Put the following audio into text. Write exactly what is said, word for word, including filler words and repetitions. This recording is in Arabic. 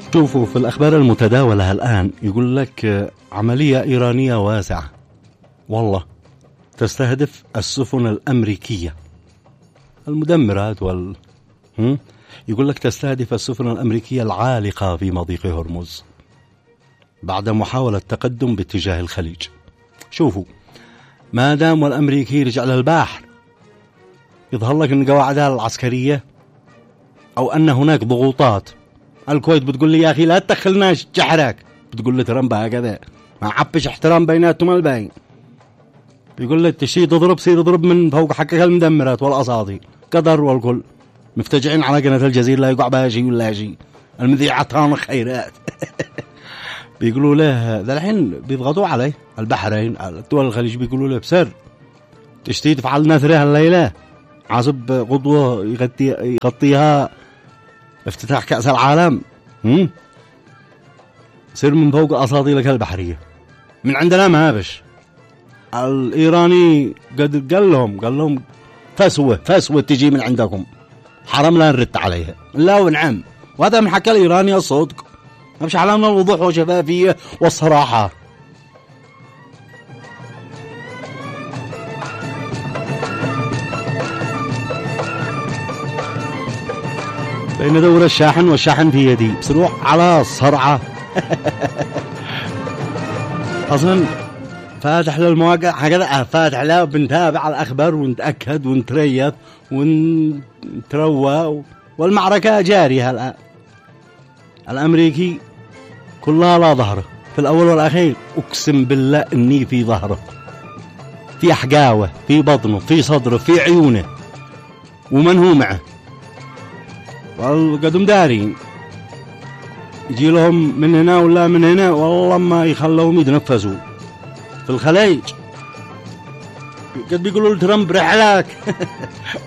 شوفوا في الأخبار المتداولة الآن يقول لك عملية إيرانية واسعة والله تستهدف السفن الأمريكية المدمرات وال هم؟ يقول لك تستهدف السفن الأمريكية العالقة في مضيق هرمز بعد محاولة تقدم باتجاه الخليج. شوفوا ما دام والأمريكي رجع للبحر يظهر لك أن قواعدها العسكرية أو أن هناك ضغوطات. الكويت بتقول لي يا أخي لا تدخلناش جحرك، بتقول لي ترامب هكذا ما عبش احترام بيناتهم البين. بيقول لي تشي تضرب سير تضرب من فوق حقك المدمرات والأصاطي قدر والكل مفتجعين على قناة الجزيرة لا يقع بها شيء ولا شيء المذيعتان خيرات. بيقولوا له ذا الحين بيضغطوا عليه البحرين الدول الخليج بيقولوا له بسر تشتي تفعل نثرها الليلة عصب غضوة يغطي يغطيها افتتاح كأس العالم هم؟ سير من فوق أساطيلك البحرية من عندنا ما بش. الإيراني قد قال لهم قال لهم فسوة فسوة تجي من عندكم حرام لا نرد عليها لا ونعم. وهذا من حكى الإيراني الصدق مش علامة الوضوح وشفافية والصراحة. بين دور الشاحن والشاحن في يدي بسروح على الصرعة. أصلا فاتح للمواقع هكذا فاتح له بنتابع الأخبار ونتأكد ونتريث ونتروى والمعركة جارية الآن. الأمريكي كلها لا ظهره في الأول والأخير أقسم بالله إني في ظهره في أحقاوه في بطنه في صدره في عيونه ومن هو معه والقدم دارين يجي لهم من هنا ولا من هنا والله ما يخلوهم يتنفسوا في الخليج. قد بيقولوا لترامب رحلك